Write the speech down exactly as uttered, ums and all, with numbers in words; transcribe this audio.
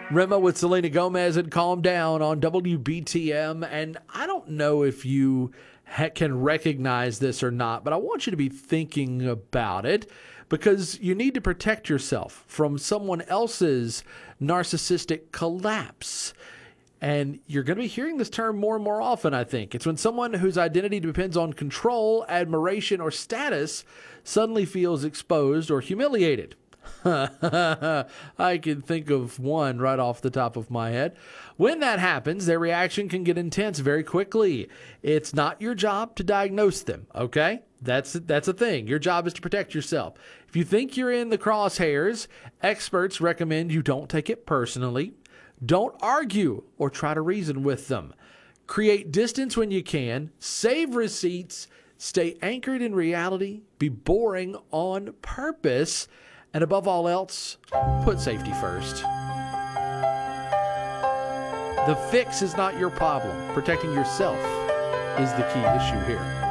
Rema with Selena Gomez and Calm Down on W B T M. And I don't know if you ha- can recognize this or not, but I want you to be thinking about it because you need to protect yourself from someone else's narcissistic collapse. And you're going to be hearing this term more and more often, I think. It's when someone whose identity depends on control, admiration, or status suddenly feels exposed or humiliated. I can think of one right off the top of my head. When that happens, their reaction can get intense very quickly. It's not your job to diagnose them, okay? That's that's a thing. Your job is to protect yourself. If you think you're in the crosshairs, experts recommend you don't take it personally. Don't argue or try to reason with them. Create distance when you can. Save receipts. Stay anchored in reality. Be boring on purpose. And above all else, put safety first. The fix is not your problem. Protecting yourself is the key issue here.